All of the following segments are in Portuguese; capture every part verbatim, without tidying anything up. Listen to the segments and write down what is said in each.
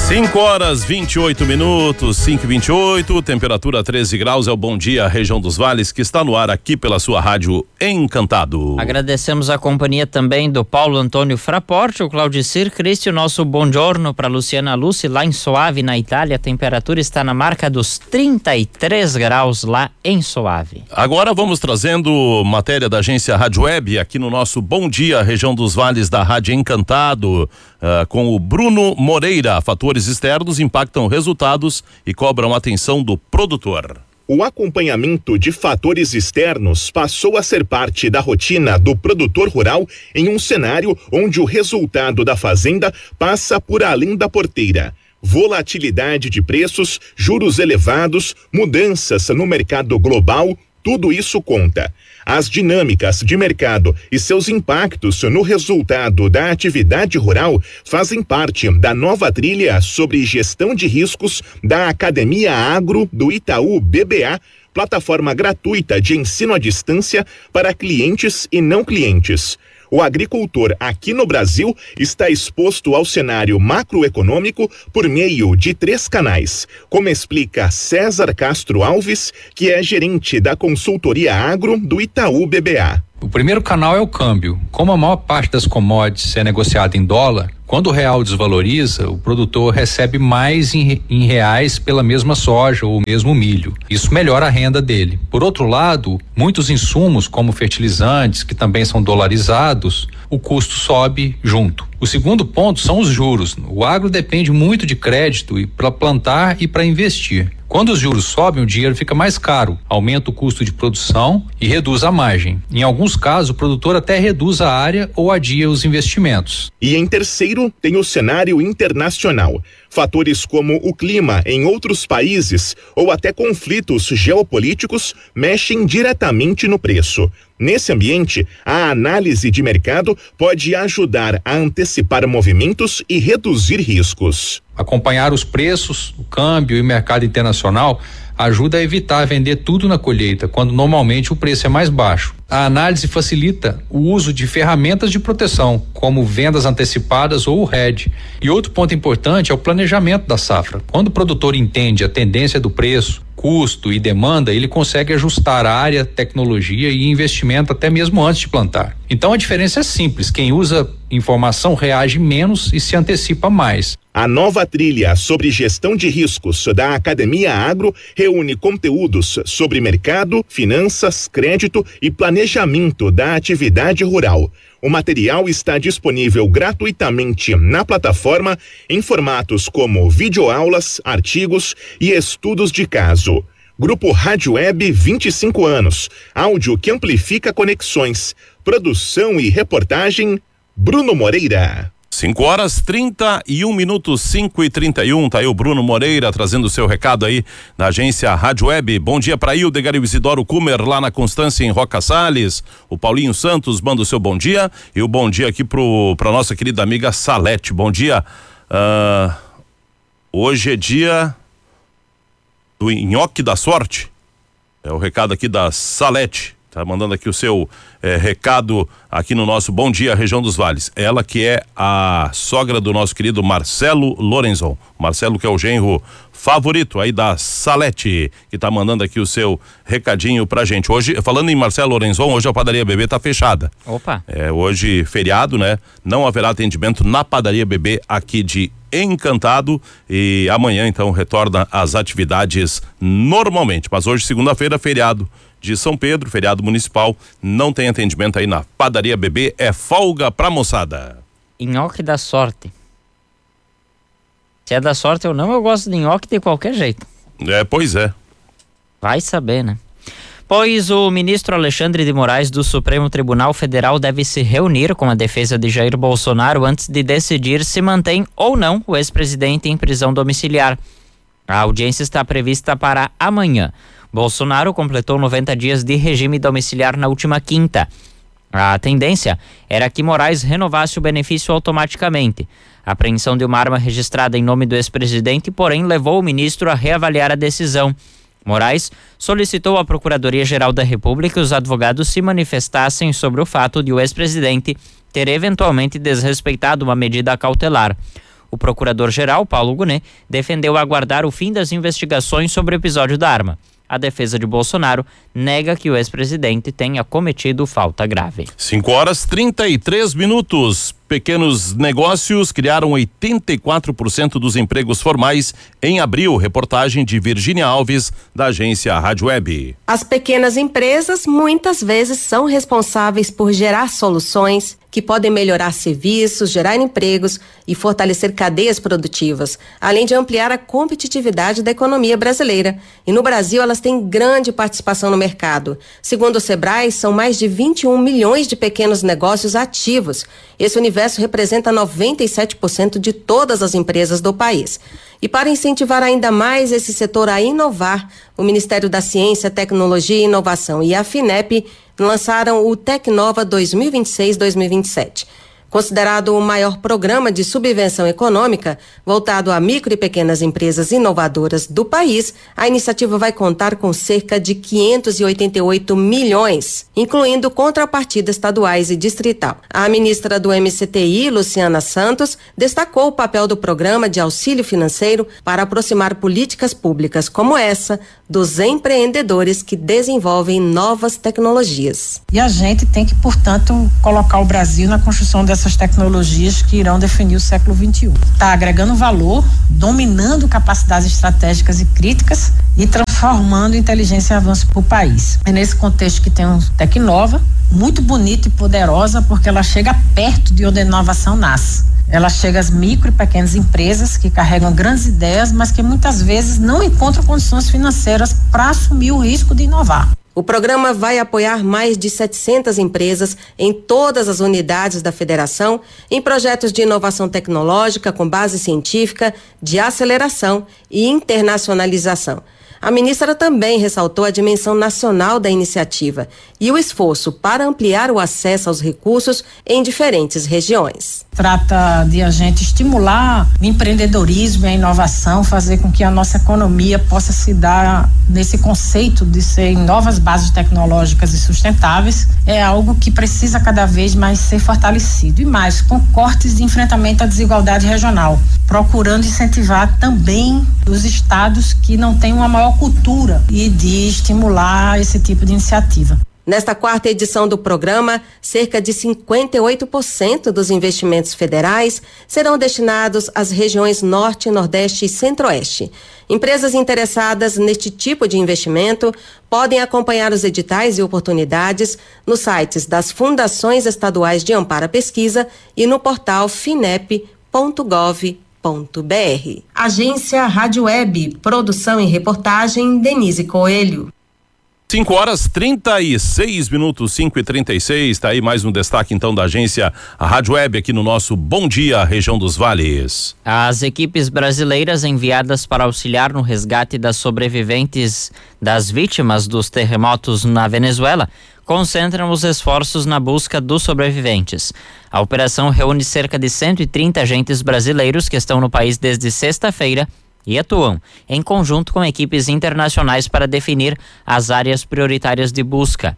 cinco horas vinte e oito minutos, cinco e vinte e oito, temperatura treze graus, é o Bom Dia Região dos Vales que está no ar aqui pela sua rádio Encantado. Agradecemos a companhia também do Paulo Antônio Fraporte, o Claudicir Cristi, o nosso buongiorno para Luciana Luce lá em Soave, na Itália. A temperatura está na marca dos trinta e três graus lá em Soave. Agora vamos trazendo matéria da agência Rádio Web aqui no nosso Bom Dia Região dos Vales da Rádio Encantado, uh, com o Bruno Moreira. Fatores externos impactam resultados e cobram atenção do produtor. O acompanhamento de fatores externos passou a ser parte da rotina do produtor rural em um cenário onde o resultado da fazenda passa por além da porteira. Volatilidade de preços, juros elevados, mudanças no mercado global, tudo isso conta. As dinâmicas de mercado e seus impactos no resultado da atividade rural fazem parte da nova trilha sobre gestão de riscos da Academia Agro do Itaú B B A, plataforma gratuita de ensino à distância para clientes e não clientes. O agricultor aqui no Brasil está exposto ao cenário macroeconômico por meio de três canais, como explica César Castro Alves, que é gerente da consultoria agro do Itaú B B A. O primeiro canal é o câmbio. Como a maior parte das commodities é negociada em dólar, quando o real desvaloriza, o produtor recebe mais em, em reais pela mesma soja ou mesmo milho. Isso melhora a renda dele. Por outro lado, muitos insumos, como fertilizantes, que também são dolarizados, o custo sobe junto. O segundo ponto são os juros. O agro depende muito de crédito para plantar e para investir. Quando os juros sobem, o dinheiro fica mais caro, aumenta o custo de produção e reduz a margem. Em alguns casos, o produtor até reduz a área ou adia os investimentos. E em terceiro, tem o cenário internacional. Fatores como o clima em outros países ou até conflitos geopolíticos mexem diretamente no preço. Nesse ambiente, a análise de mercado pode ajudar a antecipar movimentos e reduzir riscos. Acompanhar os preços, o câmbio e o mercado internacional ajuda a evitar vender tudo na colheita, quando normalmente o preço é mais baixo. A análise facilita o uso de ferramentas de proteção, como vendas antecipadas ou o hedge. E outro ponto importante é o planejamento da safra. Quando o produtor entende a tendência do preço, custo e demanda, ele consegue ajustar a área, tecnologia e investimento até mesmo antes de plantar. Então a diferença é simples, quem usa informação reage menos e se antecipa mais. A nova trilha sobre gestão de riscos da Academia Agro reúne conteúdos sobre mercado, finanças, crédito e planejamento da atividade rural. O material está disponível gratuitamente na plataforma em formatos como videoaulas, artigos e estudos de caso. Grupo Rádio Web, vinte e cinco anos. Áudio que amplifica conexões. Produção e reportagem, Bruno Moreira. cinco horas trinta e um minutos, cinco e trinta e um, tá aí o Bruno Moreira trazendo o seu recado aí da agência Rádio Web. Bom dia para Hildegar e o Isidoro Kumer lá na Constância em Roca Salles. O Paulinho Santos manda o seu bom dia e o bom dia aqui pro, pra nossa querida amiga Salete. Bom dia. Uh, hoje é dia do nhoque da sorte. É o recado aqui da Salete. Tá mandando aqui o seu eh, recado aqui no nosso Bom Dia Região dos Vales. Ela que é a sogra do nosso querido Marcelo Lorenzon. Marcelo que é o genro favorito aí da Salete, que tá mandando aqui o seu recadinho pra gente. Hoje, falando em Marcelo Lorenzon, hoje a Padaria Bebê tá fechada. Opa! É, hoje feriado, né? Não haverá atendimento na Padaria Bebê aqui de Encantado e amanhã então retorna às atividades normalmente. Mas hoje, segunda-feira, feriado de São Pedro, feriado municipal, não tem atendimento aí na Padaria Bebê, é folga pra moçada. Nhoque da sorte. Se é da sorte ou não, eu gosto de nhoque de qualquer jeito. É, pois é. Vai saber, né? Pois o ministro Alexandre de Moraes do Supremo Tribunal Federal deve se reunir com a defesa de Jair Bolsonaro antes de decidir se mantém ou não o ex-presidente em prisão domiciliar. A audiência está prevista para amanhã. Bolsonaro completou noventa dias de regime domiciliar na última quinta. A tendência era que Moraes renovasse o benefício automaticamente. A apreensão de uma arma registrada em nome do ex-presidente, porém, levou o ministro a reavaliar a decisão. Moraes solicitou à Procuradoria-Geral da República que os advogados se manifestassem sobre o fato de o ex-presidente ter eventualmente desrespeitado uma medida cautelar. O procurador-geral, Paulo Gonet, defendeu aguardar o fim das investigações sobre o episódio da arma. A defesa de Bolsonaro nega que o ex-presidente tenha cometido falta grave. cinco horas trinta e três minutos. Pequenos negócios criaram oitenta e quatro por cento dos empregos formais em abril. Reportagem de Virgínia Alves, da agência Rádio Web. As pequenas empresas muitas vezes são responsáveis por gerar soluções que podem melhorar serviços, gerar empregos e fortalecer cadeias produtivas, além de ampliar a competitividade da economia brasileira. E no Brasil elas têm grande participação no mercado. Segundo o Sebrae, são mais de vinte e um milhões de pequenos negócios ativos. Esse universo representa noventa e sete por cento de todas as empresas do país. E para incentivar ainda mais esse setor a inovar, o Ministério da Ciência, Tecnologia e Inovação e a FINEP lançaram o Tecnova dois mil e vinte e seis dois mil e vinte e sete. Considerado o maior programa de subvenção econômica voltado a micro e pequenas empresas inovadoras do país, a iniciativa vai contar com cerca de quinhentos e oitenta e oito milhões, incluindo contrapartidas estaduais e distrital. A ministra do M C T I, Luciana Santos, destacou o papel do programa de auxílio financeiro para aproximar políticas públicas como essa dos empreendedores que desenvolvem novas tecnologias. E a gente tem que, portanto, colocar o Brasil na construção dessa essas tecnologias que irão definir o século vinte e um. Está agregando valor, dominando capacidades estratégicas e críticas e transformando inteligência em avanço para o país. É nesse contexto que tem um Tecnova, muito bonita e poderosa, porque ela chega perto de onde a inovação nasce. Ela chega às micro e pequenas empresas que carregam grandes ideias, mas que muitas vezes não encontram condições financeiras para assumir o risco de inovar. O programa vai apoiar mais de setecentas empresas em todas as unidades da federação em projetos de inovação tecnológica com base científica, de aceleração e internacionalização. A ministra também ressaltou a dimensão nacional da iniciativa e o esforço para ampliar o acesso aos recursos em diferentes regiões. Trata de a gente estimular o empreendedorismo e a inovação, fazer com que a nossa economia possa se dar nesse conceito de ser em novas bases tecnológicas e sustentáveis. É algo que precisa cada vez mais ser fortalecido e mais com cortes de enfrentamento à desigualdade regional, procurando incentivar também os estados que não têm uma maior cultura e de estimular esse tipo de iniciativa. Nesta quarta edição do programa, cerca de cinquenta e oito por cento dos investimentos federais serão destinados às regiões Norte, Nordeste e Centro-Oeste. Empresas interessadas neste tipo de investimento podem acompanhar os editais e oportunidades nos sites das Fundações Estaduais de Amparo à Pesquisa e no portal finep ponto gov ponto br. Agência Rádio Web, produção e reportagem Denise Coelho. cinco horas trinta e seis minutos, cinco e trinta e seis, tá aí mais um destaque então da agência a Rádio Web aqui no nosso Bom Dia Região dos Vales. As equipes brasileiras enviadas para auxiliar no resgate das sobreviventes das vítimas dos terremotos na Venezuela concentram os esforços na busca dos sobreviventes. A operação reúne cerca de cento e trinta agentes brasileiros que estão no país desde sexta-feira e atuam em conjunto com equipes internacionais para definir as áreas prioritárias de busca.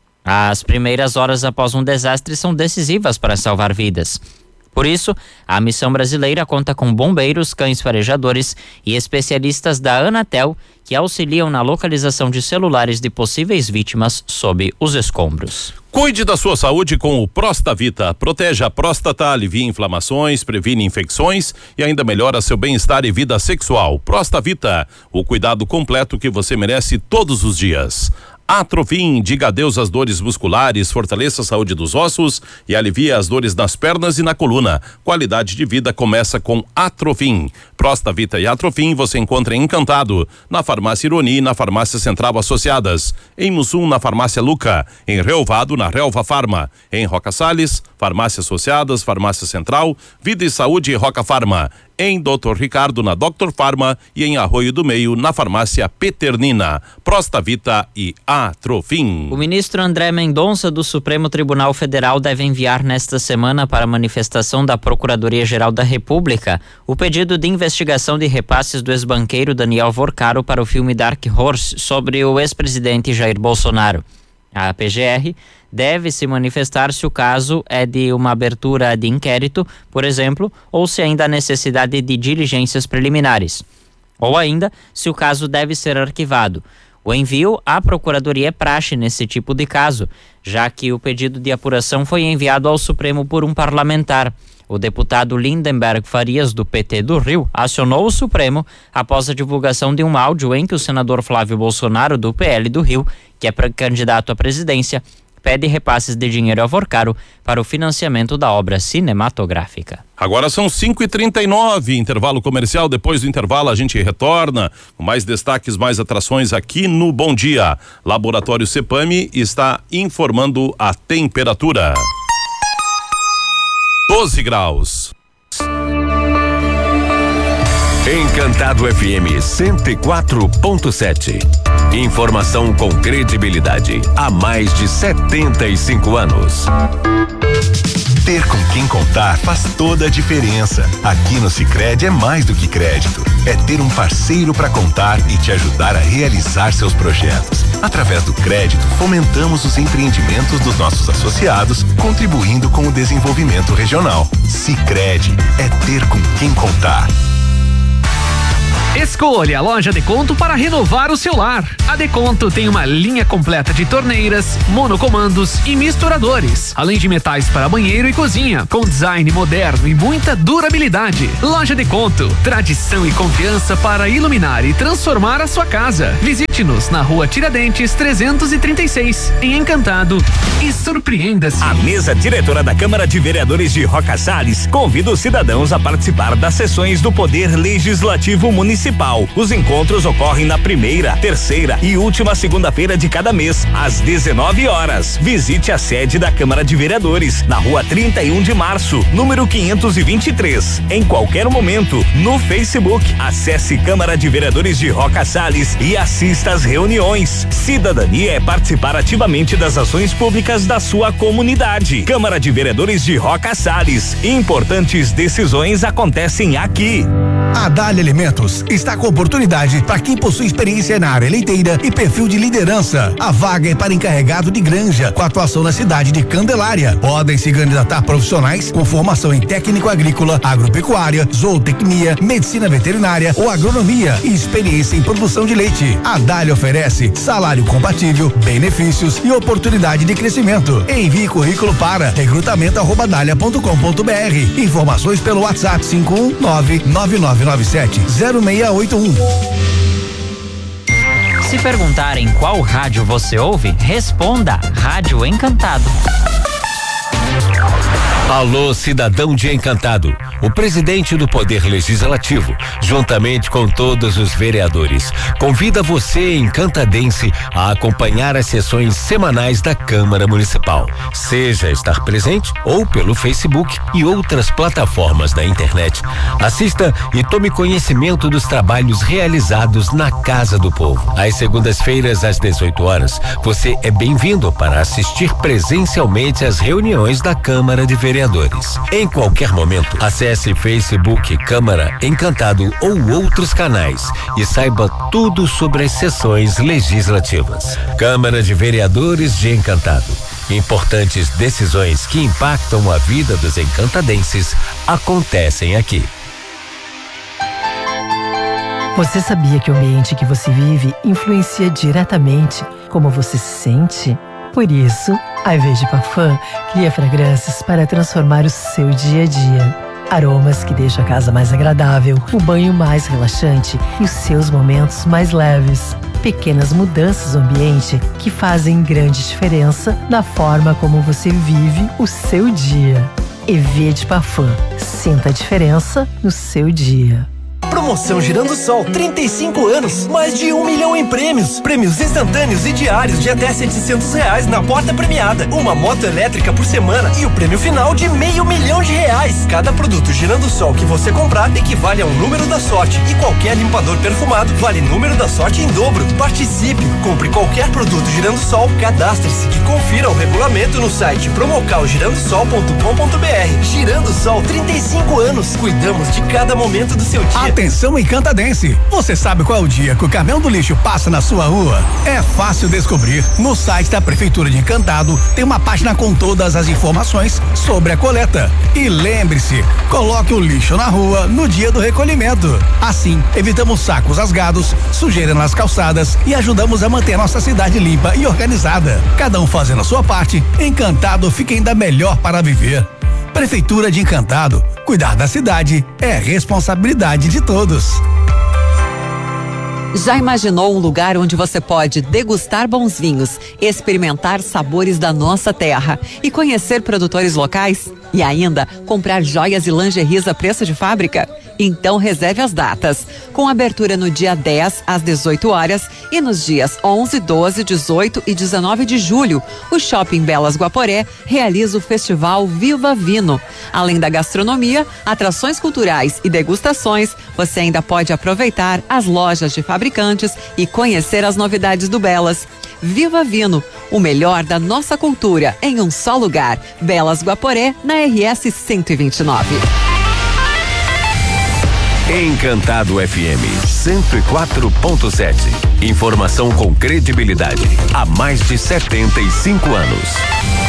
As primeiras horas após um desastre são decisivas para salvar vidas. Por isso, a missão brasileira conta com bombeiros, cães farejadores e especialistas da Anatel que auxiliam na localização de celulares de possíveis vítimas sob os escombros. Cuide da sua saúde com o Prostavita. Proteja a próstata, alivia inflamações, previne infecções e ainda melhora seu bem-estar e vida sexual. Prostavita, o cuidado completo que você merece todos os dias. Atrofim, diga adeus às dores musculares, fortaleça a saúde dos ossos e alivia as dores nas pernas e na coluna. Qualidade de vida começa com Atrofim. Prostavita e Atrofim você encontra em Encantado, na Farmácia Ironi e na Farmácia Central Associadas, em Mussum na Farmácia Luca, em Relvado na Relva Farma, em Roca Salles, Farmácia Associadas, Farmácia Central, Vida e Saúde e Roca Farma, em doutor Ricardo na doutor Farma e em Arroio do Meio na Farmácia Peternina. Prostavita e Atrofim. O ministro André Mendonça do Supremo Tribunal Federal deve enviar nesta semana para a manifestação da Procuradoria-Geral da República o pedido de investigação de repasses do ex-banqueiro Daniel Vorcaro para o filme Dark Horse sobre o ex-presidente Jair Bolsonaro. A P G R deve se manifestar se o caso é de uma abertura de inquérito, por exemplo, ou se ainda há necessidade de diligências preliminares, ou ainda se o caso deve ser arquivado. O envio à Procuradoria é praxe nesse tipo de caso, já que o pedido de apuração foi enviado ao Supremo por um parlamentar. O deputado Lindenberg Farias, do P T do Rio, acionou o Supremo após a divulgação de um áudio em que o senador Flávio Bolsonaro, do P L do Rio, que é candidato à presidência, pede repasses de dinheiro a Vorcaro para o financiamento da obra cinematográfica. Agora são cinco e trinta e nove, intervalo comercial. Depois do intervalo a gente retorna com mais destaques, mais atrações aqui no Bom Dia. Laboratório Cepame está informando a temperatura. doze graus. Encantado F M cento e quatro ponto sete. Informação com credibilidade há mais de setenta e cinco anos. Ter com quem contar faz toda a diferença. Aqui no Sicredi é mais do que crédito. É ter um parceiro para contar e te ajudar a realizar seus projetos. Através do crédito, fomentamos os empreendimentos dos nossos associados, contribuindo com o desenvolvimento regional. Sicredi é ter com quem contar. Escolha a loja Deconto para renovar o seu lar. A Deconto tem uma linha completa de torneiras, monocomandos e misturadores, além de metais para banheiro e cozinha, com design moderno e muita durabilidade. Loja Deconto, tradição e confiança para iluminar e transformar a sua casa. Visite-nos na Rua Tiradentes trezentos e trinta e seis, em Encantado, e surpreenda-se. A mesa diretora da Câmara de Vereadores de Roca Salles convida os cidadãos a participar das sessões do Poder Legislativo Municipal. Os encontros ocorrem na primeira, terceira e última segunda-feira de cada mês, às dezenove horas. Visite a sede da Câmara de Vereadores, na Rua trinta e um de março, número quinhentos e vinte e três. Em qualquer momento, no Facebook, acesse Câmara de Vereadores de Roca Salles e assista às reuniões. Cidadania é participar ativamente das ações públicas da sua comunidade. Câmara de Vereadores de Roca Salles. Importantes decisões acontecem aqui. A Dália Alimentos está com oportunidade para quem possui experiência na área leiteira e perfil de liderança. A vaga é para encarregado de granja, com atuação na cidade de Candelária. Podem se candidatar profissionais com formação em técnico agrícola, agropecuária, zootecnia, medicina veterinária ou agronomia e experiência em produção de leite. A Dália oferece salário compatível, benefícios e oportunidade de crescimento. Envie currículo para recrutamento arroba dália ponto com ponto br. Informações pelo WhatsApp cinco um nove nove nove nove sete zero seis oito um. Se perguntarem qual rádio você ouve, responda Rádio Encantado. Alô, cidadão de Encantado. O presidente do Poder Legislativo, juntamente com todos os vereadores, convida você, encantadense, a acompanhar as sessões semanais da Câmara Municipal. Seja estar presente ou pelo Facebook e outras plataformas da internet. Assista e tome conhecimento dos trabalhos realizados na Casa do Povo. Às segundas-feiras, às dezoito horas, você é bem-vindo para assistir presencialmente às reuniões da Câmara de Vereadores. Em qualquer momento, acesse Facebook Câmara Encantado ou outros canais e saiba tudo sobre as sessões legislativas. Câmara de Vereadores de Encantado. Importantes decisões que impactam a vida dos encantadenses acontecem aqui. Você sabia que o ambiente que você vive influencia diretamente como você se sente? Por isso, a Verde Parfum cria fragrâncias para transformar o seu dia a dia. Aromas que deixam a casa mais agradável, o banho mais relaxante e os seus momentos mais leves. Pequenas mudanças no ambiente que fazem grande diferença na forma como você vive o seu dia. Verde Parfum. Sinta a diferença no seu dia. Promoção Girando Sol, trinta e cinco anos, mais de um milhão em prêmios. Prêmios instantâneos e diários de até setecentos reais na porta premiada. Uma moto elétrica por semana e o prêmio final de meio milhão de reais. Cada produto Girando Sol que você comprar equivale a um número da sorte. E qualquer limpador perfumado vale número da sorte em dobro. Participe, compre qualquer produto Girando Sol, cadastre-se e confira o regulamento no site promocal girando sol ponto com ponto br. Girando Sol, trinta e cinco anos. Cuidamos de cada momento do seu dia. Atenção encantadense, você sabe qual é o dia que o caminhão do lixo passa na sua rua? É fácil descobrir. No site da Prefeitura de Encantado tem uma página com todas as informações sobre a coleta. E lembre-se, coloque o lixo na rua no dia do recolhimento. Assim, evitamos sacos rasgados, sujeira nas calçadas e ajudamos a manter a nossa cidade limpa e organizada. Cada um fazendo a sua parte, Encantado fica ainda melhor para viver. Prefeitura de Encantado, cuidar da cidade é responsabilidade de todos. Já imaginou um lugar onde você pode degustar bons vinhos, experimentar sabores da nossa terra e conhecer produtores locais? E ainda comprar joias e lingeries a preço de fábrica? Então reserve as datas. Com abertura no dia dez às dezoito horas e nos dias onze, doze, dezoito e dezenove de julho, o Shopping Belas Guaporé realiza o Festival Viva Vino. Além da gastronomia, atrações culturais e degustações, você ainda pode aproveitar as lojas de fabricantes e conhecer as novidades do Belas. Viva Vino, o melhor da nossa cultura em um só lugar. Belas Guaporé, na R S cento e vinte e nove. Encantado F M cento e quatro ponto sete. Informação com credibilidade há mais de setenta e cinco anos.